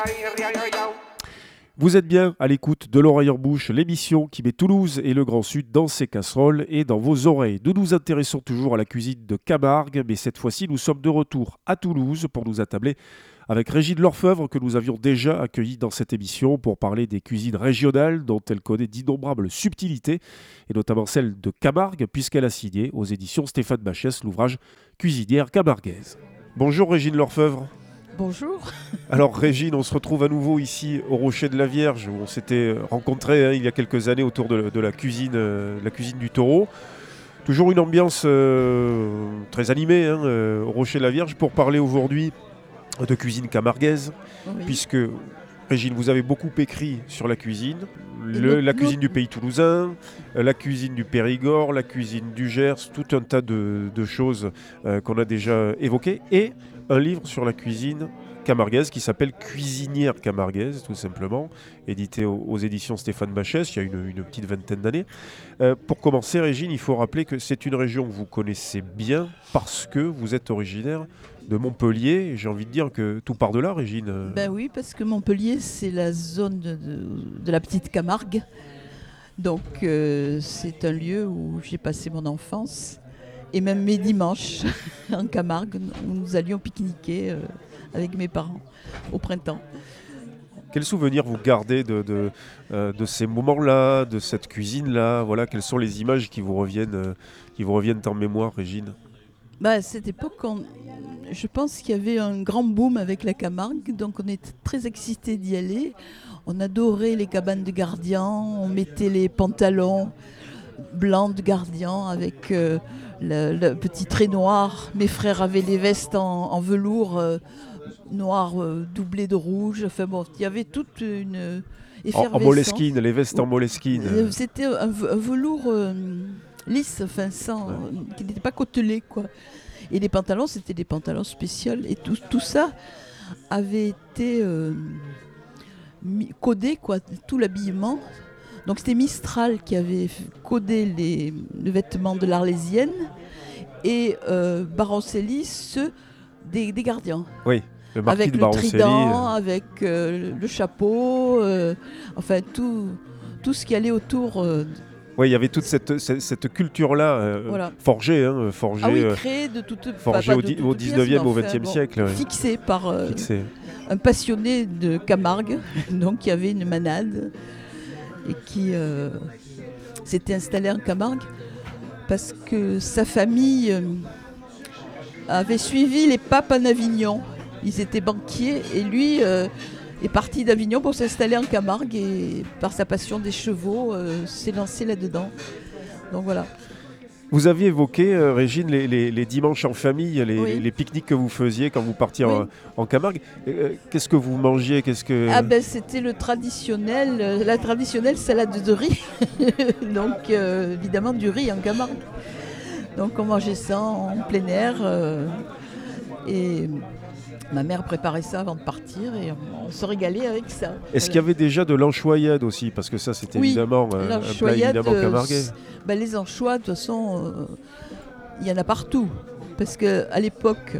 Vous êtes bien à l'écoute de l'Oreille en Bouche, l'émission qui met Toulouse et le Grand Sud dans ses casseroles et dans vos oreilles. Nous nous intéressons toujours à la cuisine de Camargue, mais cette fois-ci nous sommes de retour à Toulouse pour nous attabler avec Régine Lorfeuvre que nous avions déjà accueillie dans cette émission pour parler des cuisines régionales dont elle connaît d'innombrables subtilités et notamment celle de Camargue puisqu'elle a signé aux éditions Stéphane Bachès l'ouvrage Cuisinière camarguaise. Bonjour Régine Lorfeuvre. Bonjour. Alors Régine, on se retrouve à nouveau ici au Rocher de la Vierge où on s'était rencontrés il y a quelques années autour de la cuisine du Taureau. Toujours une ambiance très animée au Rocher de la Vierge pour parler aujourd'hui de cuisine camarguaise, Oui. puisque Régine, vous avez beaucoup écrit sur la cuisine, la cuisine du pays toulousain, la cuisine du Périgord, la cuisine du Gers, tout un tas de choses qu'on a déjà évoquées, et un livre sur la cuisine camarguaise qui s'appelle Cuisinière camarguaise, tout simplement, édité aux éditions Stéphane Bachès, il y a une petite vingtaine d'années. Pour commencer, Régine, il faut rappeler que c'est une région que vous connaissez bien parce que vous êtes originaire de Montpellier. J'ai envie de dire que tout part de là, Régine. Ben oui, parce que Montpellier, c'est la zone de la petite Camargue. Donc c'est un lieu où j'ai passé mon enfance et même mes dimanches en Camargue, où nous allions pique-niquer avec mes parents au printemps. Quels souvenirs vous gardez de ces moments-là, de cette cuisine-là? Voilà, quelles sont les images qui vous reviennent en mémoire, Régine? À cette époque, je pense qu'il y avait un grand boom avec la Camargue, donc on était très excités d'y aller. On adorait les cabanes de gardiens, on mettait les pantalons blancs de gardiens avec le petit trait noir. Mes frères avaient les vestes en velours noir doublé de rouge. Enfin bon, il y avait toute une effervescence. En moleskine, les vestes en moleskine. C'était un velours lisse, enfin qui n'était pas côtelé, quoi. Et les pantalons, c'était des pantalons spéciaux. Et tout ça avait été codé, quoi, tout l'habillement. Donc c'était Mistral qui avait codé les vêtements de l'Arlésienne et Baroncelli ceux des gardiens. Oui, le marquis avec de le Baroncelli. Trident, avec le chapeau, enfin tout ce qui allait autour. Oui, il y avait toute cette culture-là Voilà. forgée. Ah oui, créée de toute forgée au 19e, au 20e siècle. Ouais. Fixée par Fixée. un passionné de Camargue, donc qui avait une manade et qui s'était installé en Camargue parce que sa famille avait suivi les papes en Avignon. Ils étaient banquiers et lui est parti d'Avignon pour s'installer en Camargue et par sa passion des chevaux s'est lancé là-dedans. Donc voilà. Vous aviez évoqué, Régine, les dimanches en famille, Oui. les pique-niques que vous faisiez quand vous partiez Oui. en Camargue. Qu'est-ce que vous mangiez? C'était la traditionnelle salade de riz. Donc évidemment du riz en Camargue. Donc on mangeait ça en plein air et ma mère préparait ça avant de partir et on se régalait avec ça. Est-ce qu'il y avait déjà de l'anchoyade aussi? Parce que ça, c'était évidemment un plat évidemment camarguais. Les anchois, de toute façon, il y en a partout. Parce qu'à l'époque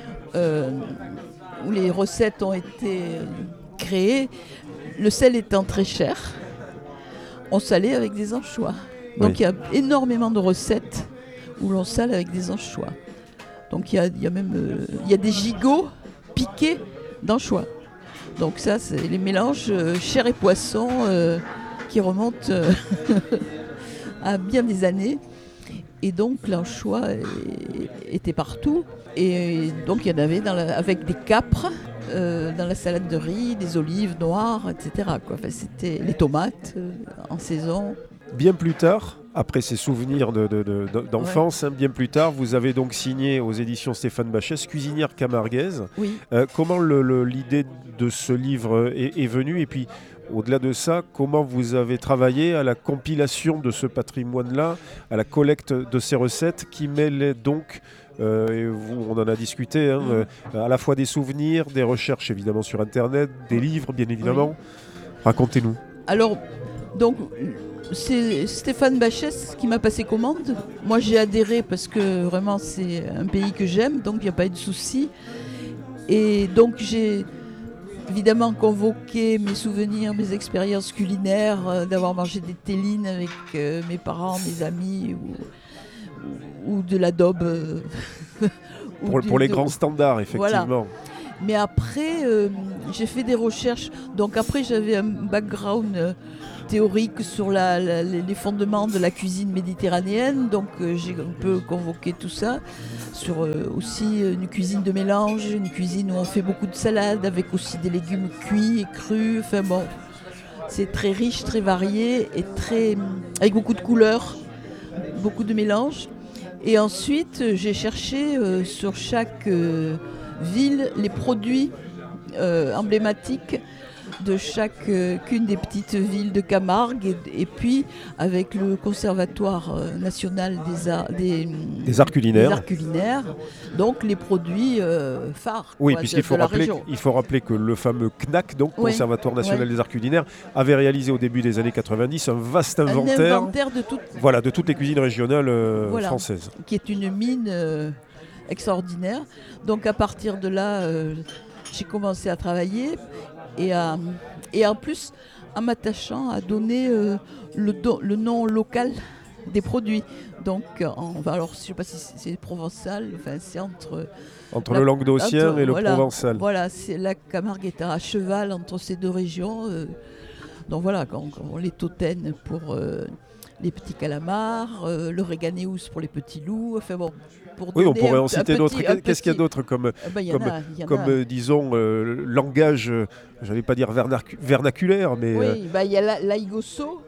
où les recettes ont été créées, le sel étant très cher, on salait avec des anchois. Donc il y a énormément de recettes où l'on sale avec des anchois. Donc il y a des gigots piqués d'anchois. Donc ça, c'est les mélanges chair et poisson qui remontent à bien des années. Et donc l'anchois était partout. Et donc il y en avait avec des capres dans la salade de riz, des olives noires, etc. Quoi. Enfin, c'était les tomates en saison. Bien plus tard, après ces souvenirs d'enfance, bien plus tard, vous avez donc signé aux éditions Stéphane Bachès Cuisinière camarguaise. Oui. Comment l'idée de ce livre est venue? Et puis, au-delà de ça, comment vous avez travaillé à la compilation de ce patrimoine-là, à la collecte de ces recettes qui mêlaient donc, on en a discuté, à la fois des souvenirs, des recherches évidemment sur Internet, des livres bien évidemment. Oui. Racontez-nous. Alors, donc, c'est Stéphane Bachès qui m'a passé commande. Moi, j'ai adhéré parce que vraiment, c'est un pays que j'aime, donc il n'y a pas eu de souci. Et donc, j'ai évidemment convoquer mes souvenirs, mes expériences culinaires, d'avoir mangé des tellines avec mes parents, mes amis, ou de l'adobe. Pour les grands standards, effectivement. Voilà. Mais après, j'ai fait des recherches. Donc après, j'avais un background théorique sur les fondements de la cuisine méditerranéenne. Donc j'ai un peu convoqué tout ça. Sur aussi une cuisine de mélange, une cuisine où on fait beaucoup de salades, avec aussi des légumes cuits et crus. Enfin bon, c'est très riche, très varié et avec beaucoup de couleurs, beaucoup de mélanges. Et ensuite, j'ai cherché sur chaque ville les produits emblématiques de chacune des petites villes de Camargue, et puis avec le Conservatoire national des arts culinaires. Donc les produits phares, oui, quoi, puisqu'il de la région. Il faut rappeler que le fameux CNAC, donc Conservatoire national des arts culinaires, avait réalisé au début des années 90 un vaste inventaire de toutes les cuisines régionales françaises. Qui est une mine extraordinaire. Donc à partir de là, j'ai commencé à travailler et en plus en m'attachant à donner le nom local des produits. Donc, alors je ne sais pas si c'est provençal, enfin c'est entre le languedocien et le provençal. Voilà, c'est la Camargue est à cheval entre ces deux régions. Donc voilà, on les tautaine pour les petits calamars, le réganéus pour les petits loups. Enfin bon. Oui, on pourrait en citer d'autres. Qu'est-ce qu'il y a d'autre comme disons, langage, j'allais pas dire vernaculaire, mais... Oui, il y a l'aigosso,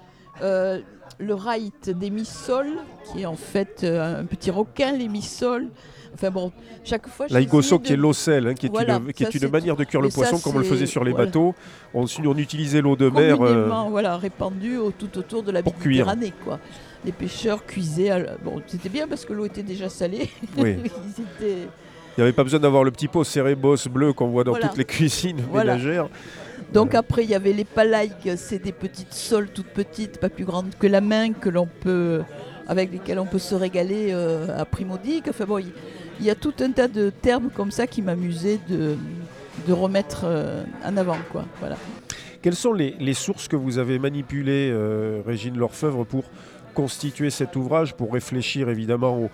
le raït des missols, qui est en fait un petit requin, les missols. Enfin bon, chaque fois... L'aigosso qui est l'ocelle, qui est une manière de cuire le poisson, comme on le faisait sur les bateaux. On utilisait l'eau de mer... Communément, répandue tout autour de la Méditerranée, quoi. Les pêcheurs cuisaient. Bon, c'était bien parce que l'eau était déjà salée. Oui. Il n'y avait pas besoin d'avoir le petit pot cérébos bleu qu'on voit dans toutes les cuisines ménagères. Donc après, il y avait les palaïques, c'est des petites soles toutes petites, pas plus grandes que la main, avec lesquelles on peut se régaler à prix modique. Enfin bon, il y a tout un tas de termes comme ça qui m'amusaient de remettre en avant, quoi. Voilà. Quelles sont les sources que vous avez manipulées, Régine Lorfeuvre, pour constituer cet ouvrage, pour réfléchir évidemment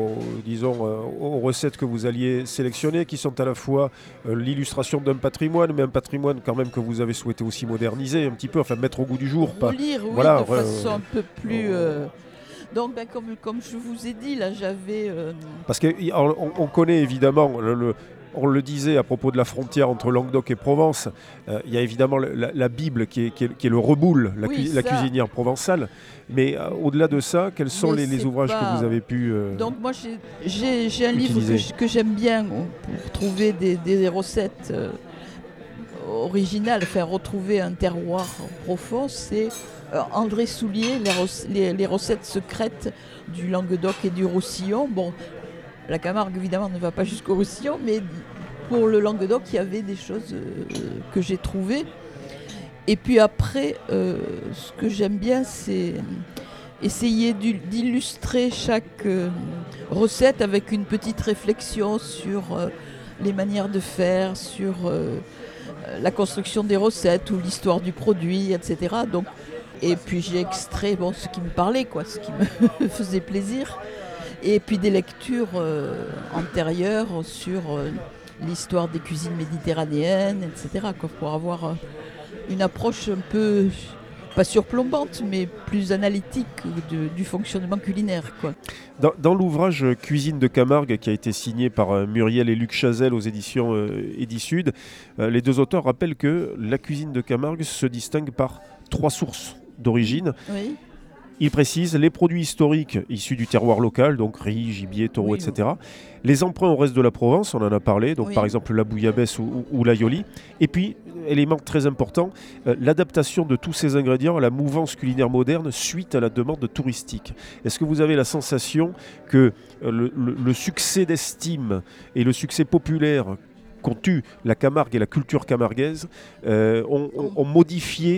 aux recettes que vous alliez sélectionner, qui sont à la fois l'illustration d'un patrimoine, mais un patrimoine quand même que vous avez souhaité aussi moderniser un petit peu, enfin mettre au goût du jour. Relire, de façon un peu plus... Donc, comme je vous ai dit, là, j'avais... Parce qu'on connaît évidemment... On le disait à propos de la frontière entre Languedoc et Provence, il y a évidemment la Bible qui est le reboule, la cuisinière provençale. Mais au-delà de ça, quels sont les ouvrages que vous avez pu Donc moi j'ai un livre que j'aime bien pour trouver des recettes originales, faire retrouver un terroir profond. C'est André Soulier, les recettes secrètes du Languedoc et du Roussillon. Bon, la Camargue, évidemment, ne va pas jusqu'au Roussillon, mais pour le Languedoc, il y avait des choses que j'ai trouvées. Et puis après, ce que j'aime bien, c'est essayer d'illustrer chaque recette avec une petite réflexion sur les manières de faire, sur la construction des recettes ou l'histoire du produit, etc. Donc, et puis j'ai extrait ce qui me parlait, ce qui me faisait plaisir. Et puis des lectures antérieures sur l'histoire des cuisines méditerranéennes, etc. Pour avoir une approche un peu, pas surplombante, mais plus analytique du fonctionnement culinaire. Dans l'ouvrage Cuisine de Camargue, qui a été signé par Muriel et Luc Chazelle aux éditions Edisud, les deux auteurs rappellent que la cuisine de Camargue se distingue par 3 sources d'origine. Oui. Il précise les produits historiques issus du terroir local, donc riz, gibier, taureau, etc. Les emprunts au reste de la Provence, on en a parlé, donc par exemple la bouillabaisse ou l'aioli. Et puis, élément très important, l'adaptation de tous ces ingrédients à la mouvance culinaire moderne suite à la demande touristique. Est-ce que vous avez la sensation que le succès d'estime et le succès populaire qu'ont eu la Camargue et la culture camarguaise ont modifié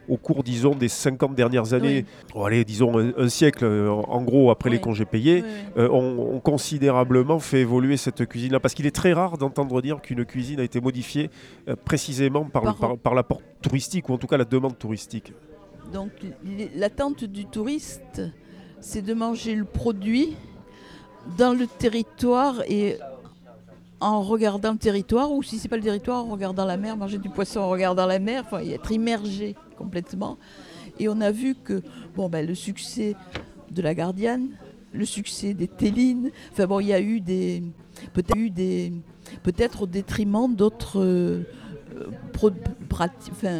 au cours, disons, des 50 dernières années, allez, disons un siècle, en gros, après les congés payés, ont considérablement fait évoluer cette cuisine-là. Parce qu'il est très rare d'entendre dire qu'une cuisine a été modifiée précisément par l'apport touristique, ou en tout cas la demande touristique. Donc l'attente du touriste, c'est de manger le produit dans le territoire et en regardant le territoire, ou si c'est pas le territoire, en regardant la mer, manger du poisson en regardant la mer, enfin être immergé complètement. Et on a vu que le succès de la Gardiane, le succès des Tellines, enfin bon, il y a eu peut-être au détriment d'autres